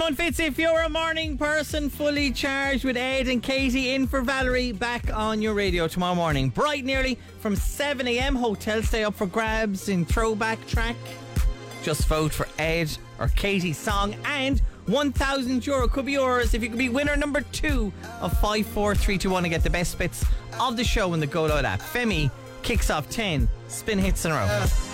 One Fits, if you're a morning person, fully charged with Ed and Katie in for Valerie, back on your radio tomorrow morning. Bright and early from 7 a.m. Hotel stay up for grabs in throwback track. Just vote for Ed or Katie's song and €1,000 could be yours if you could be winner number 2 of 54321 and get the best bits of the show in the Go Loud app. Femi kicks off 10 spin hits in a row.